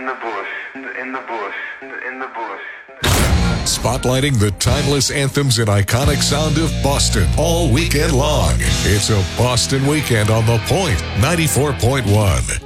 the bush, in the bush, in the bush. Spotlighting the timeless anthems and iconic sound of Boston all weekend long. It's a Boston weekend on The Point 94.1.